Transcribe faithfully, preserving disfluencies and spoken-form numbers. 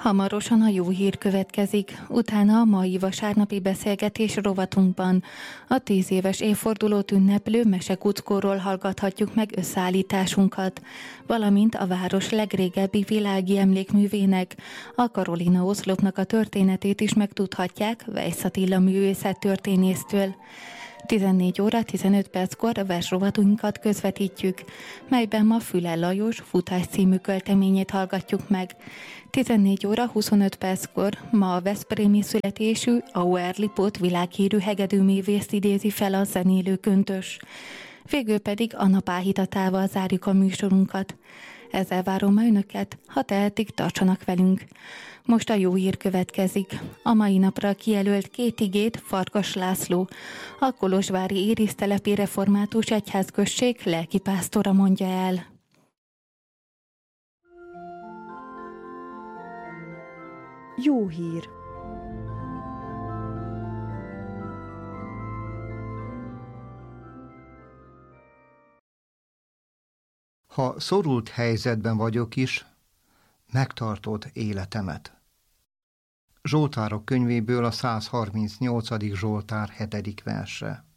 Hamarosan a jó hír következik, utána a mai vasárnapi beszélgetés rovatunkban a tíz éves évfordulót ünneplő Mesekuckóról hallgathatjuk meg összeállításunkat, valamint a város legrégebbi világi emlékművének, a Karolina oszlopnak a történetét is megtudhatják Weisz Attila művészettörténésztől. tizennégy óra tizenöt perckor a versrovatunkat közvetítjük, melyben ma Füle Lajos Futás című költeményét hallgatjuk meg. tizennégy óra huszonöt perckor ma a veszprémi születésű Auer Lipót világhírű hegedűművészt idézi fel a zenélő köntös. Végül pedig a nap áhítatával zárjuk a műsorunkat. Ezzel várom önöket, ha tehetik, tartsanak velünk. Most a jó hír következik. A mai napra kijelölt két igét Farkas László, a kolozsvári Érisztelepi Református Egyházközség lelkipásztora mondja el. Jó hír. Ha szorult helyzetben vagyok is, megtartod életemet. Zsoltárok könyvéből a száz harmincnyolcadik Zsoltár hetedik verse.